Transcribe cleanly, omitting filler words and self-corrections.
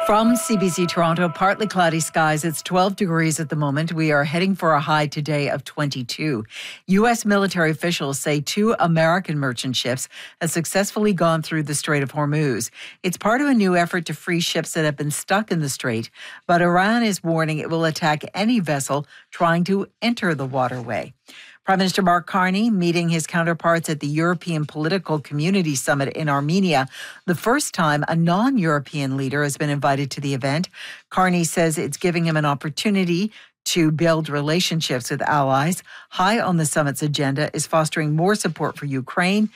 From CBC Toronto, partly cloudy skies. It's 12 degrees at the moment. We are heading for a high today of 22. U.S. military officials say 2 American merchant ships have successfully gone through the Strait of Hormuz. It's part of a new effort to free ships that have been stuck in the strait, but Iran is warning it will attack any vessel trying to enter the waterway. Prime Minister Mark Carney meeting his counterparts at the European Political Community Summit in Armenia. The first time a non-European leader has been invited to the event. Carney says it's giving him an opportunity to build relationships with allies. High on the summit's agenda is fostering more support for Ukraine